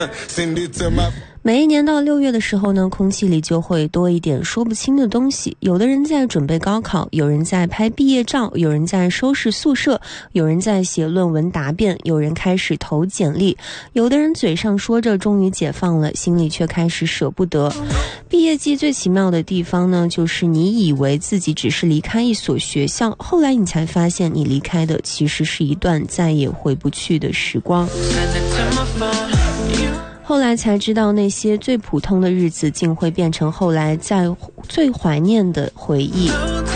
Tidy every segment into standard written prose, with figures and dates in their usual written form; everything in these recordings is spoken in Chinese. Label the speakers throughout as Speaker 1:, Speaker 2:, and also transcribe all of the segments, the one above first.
Speaker 1: 每一年到6月的时候呢，空气里就会多一点说不清的东西。有的人在准备高考，有人在拍毕业照，有人在收拾宿舍，有人在写论文答辩，有人开始投简历，有的人嘴上说着终于解放了，心里却开始舍不得。毕业季最奇妙的地方呢，就是你以为自己只是离开一所学校，后来你才发现你离开的其实是一段再也回不去的时光。后来才知道，那些最普通的日子竟会变成后来在最怀念的回忆。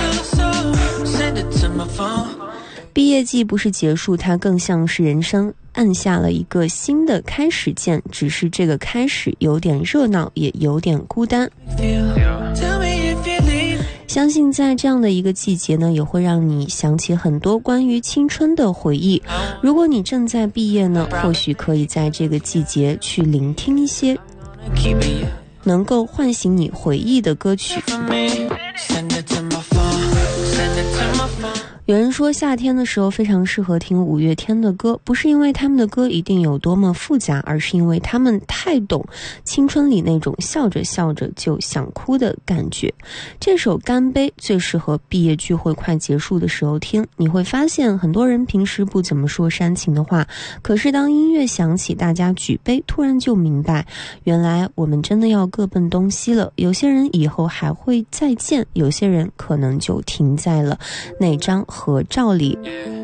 Speaker 1: 毕业季不是结束，它更像是人生按下了一个新的开始键，只是这个开始有点热闹，也有点孤单。相信在这样的一个季节呢，也会让你想起很多关于青春的回忆。如果你正在毕业呢，或许可以在这个季节去聆听一些能够唤醒你回忆的歌曲。有人说夏天的时候非常适合听五月天的歌，不是因为他们的歌一定有多么复杂，而是因为他们太懂青春里那种笑着笑着就想哭的感觉。这首《干杯》最适合毕业聚会快结束的时候听，你会发现很多人平时不怎么说煽情的话，可是当音乐响起，大家举杯，突然就明白，原来我们真的要各奔东西了。有些人以后还会再见，有些人可能就停在了那张合照里。